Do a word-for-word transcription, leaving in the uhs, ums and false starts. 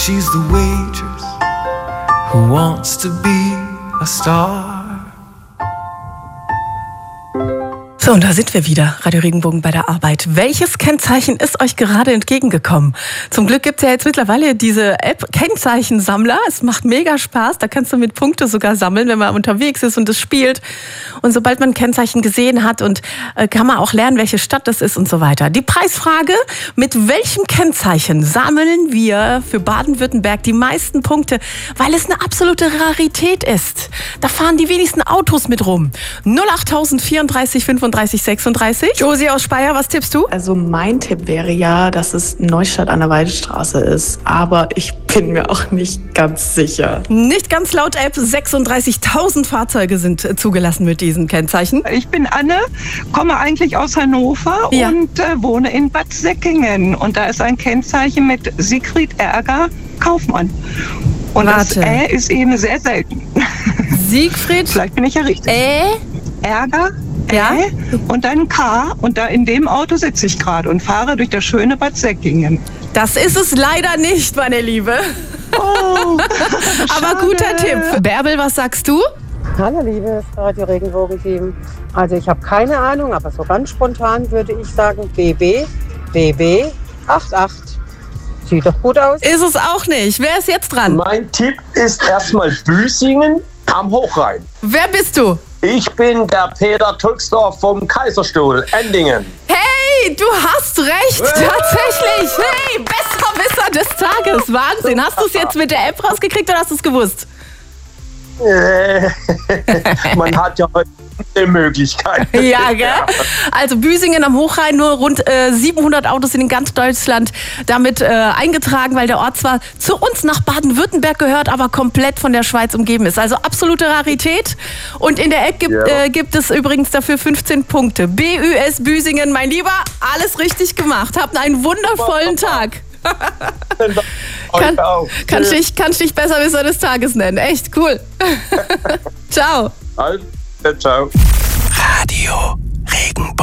she's the waitress who wants to be a star. So, und da sind wir wieder, Radio Regenbogen bei der Arbeit. Welches Kennzeichen ist euch gerade entgegengekommen? Zum Glück gibt's ja jetzt mittlerweile diese App Kennzeichensammler. Es macht mega Spaß, da kannst du mit Punkte sogar sammeln, wenn man unterwegs ist und es spielt. Und sobald man ein Kennzeichen gesehen hat, und äh, kann man auch lernen, welche Stadt das ist und so weiter. Die Preisfrage: Mit welchem Kennzeichen sammeln wir für Baden-Württemberg die meisten Punkte? Weil es eine absolute Rarität ist. Da fahren die wenigsten Autos mit rum. null achttausend vierunddreißig fünfunddreißig sechsunddreißig. Josi aus Speyer, was tippst du? Also mein Tipp wäre ja, dass es Neustadt an der Weidestraße ist. Aber ich bin mir auch nicht ganz sicher. Nicht ganz laut App. sechsunddreißigtausend Fahrzeuge sind äh, zugelassen mit diesen Kennzeichen. Ich bin Anne, komme eigentlich aus Hannover Ja. und äh, wohne in Bad Säckingen. Und da ist ein Kennzeichen mit Siegfried Ärger Kaufmann. Und Warte. das Ä ist eben sehr selten. Siegfried Vielleicht bin ich ja richtig. Äh? Ärger, Ja. Ä und dann K. Und da in dem Auto sitze ich gerade und fahre durch das schöne Bad Säckingen. Das ist es leider nicht, meine Liebe. Oh, Aber guter Tipp. Bärbel, was sagst du? Hallo liebes Radio Regenbogen-Team. Also ich habe keine Ahnung, aber so ganz spontan würde ich sagen B B, B B, acht acht. Sieht doch gut aus. Ist es auch nicht. Wer ist jetzt dran? Mein Tipp ist erstmal Büsingen am Hochrhein. Wer bist du? Ich bin der Peter Tuxdorf vom Kaiserstuhl, Endingen. Hey, du hast recht. Tatsächlich. Hey, Besserwisser des Tages. Wahnsinn. Hast du es jetzt mit der App rausgekriegt oder hast du es gewusst? Äh, Man hat ja heute eine Möglichkeit. Ja, gell? Also Büsingen am Hochrhein, nur rund äh, siebenhundert Autos sind in ganz Deutschland damit äh, eingetragen, weil der Ort zwar zu uns nach Baden-Württemberg gehört, aber komplett von der Schweiz umgeben ist. Also absolute Rarität. Und in der App gibt, Ja. äh, gibt es übrigens dafür fünfzehn Punkte. B Ü S Büsingen, mein Lieber, alles richtig gemacht. Habt einen wundervollen Tag. Kann, kannst dich, kannst dich Besserwisser des Tages nennen. Echt cool. Ciao. Also, ciao. Radio Regenbogen.